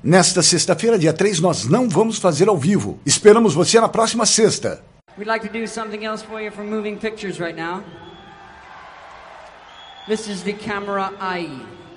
Nesta sexta-feira, dia 3, nós não vamos fazer ao vivo. Esperamos você na próxima sexta. We'd like to do something else for you from Moving Pictures right now. This is the camera eye.